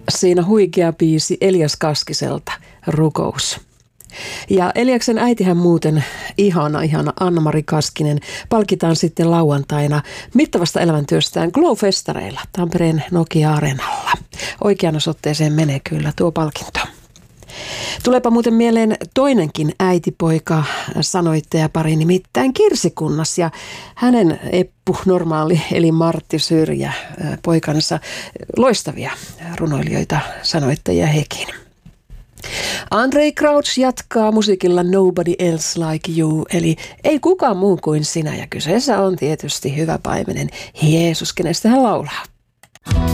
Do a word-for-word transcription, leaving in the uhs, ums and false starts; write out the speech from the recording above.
Siinä huikea biisi Elias Kaskiselta, Rukous. Ja Eliaksen äitihän muuten, ihana, ihana Anna-Mari Kaskinen, palkitaan sitten lauantaina mittavasta elämäntyöstään Glow-festareilla Tampereen Nokia-areenalla. Oikean osoitteeseen menee kyllä tuo palkinto. Tuleepa muuten mieleen toinenkin äitipoika sanoittajapari, nimittäin Kirsikunnas ja hänen Eppu Normaali eli Martti Syrjä poikansa, loistavia runoilijoita, sanoittajia hekin. Andrei Crouch jatkaa musiikilla Nobody Else Like You, eli ei kukaan muu kuin sinä, ja kyseessä on tietysti hyvä paimenen Jeesus, kenestä hän laulaa.